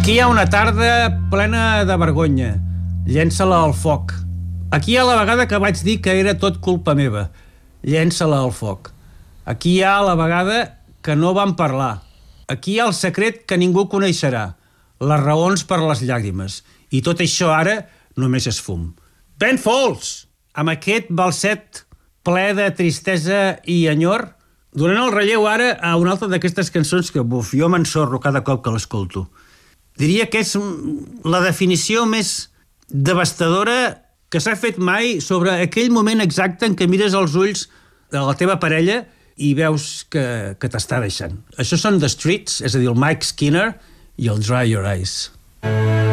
Aquí hi ha una tarda plena de vergonya. Llença-la al foc. Aquí hi ha la vegada que vaig dir que era tot culpa meva. Llença-la al foc. Aquí hi ha la vegada que no vam parlar. Aquí hi ha el secret que ningú coneixerà. Les raons per les llàgrimes. I tot això ara només és fum. Ben Folds, amb aquest balset ple de tristesa i enyor, donant el relleu ara a una altra d'aquestes cançons que, buf, jo m'ensorro cada cop que l'escolto. Diria que és la definició més devastadora que s'ha fet mai sobre aquell moment exacte en què mires als ulls de la teva parella i veus que t'està deixant. Això són The Streets, és a dir, el Mike Skinner i el Dry Your Eyes.